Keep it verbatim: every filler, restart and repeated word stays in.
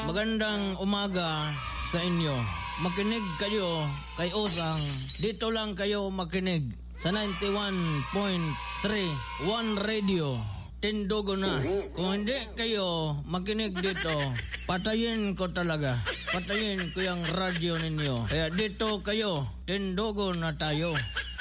Magandang umaga sa inyo. Makinig kayo kay Osang. Dito lang kayo makinig sa ninety-one point three One Radio. Tindugo na. Kung hindi kayo makinig dito, patayin ko talaga. Patayin ko yung radyo ninyo. Kaya dito kayo, tindugo na tayo.